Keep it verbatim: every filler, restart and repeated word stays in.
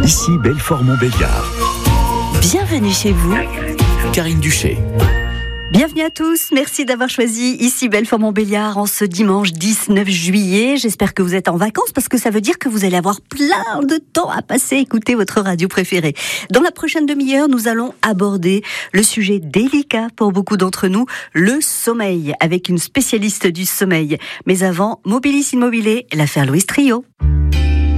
Ici Belfort-Montbéliard. Bienvenue chez vous, Karine Duché. Bienvenue à tous, merci d'avoir choisi ici Belfort-Montbéliard en ce dimanche dix-neuf juillet. J'espère que vous êtes en vacances parce que ça veut dire que vous allez avoir plein de temps à passer à écouter votre radio préférée. Dans la prochaine demi-heure, nous allons aborder le sujet délicat pour beaucoup d'entre nous, le sommeil, avec une spécialiste du sommeil. Mais avant, Mobilis Immobilier, l'affaire Louis Trio.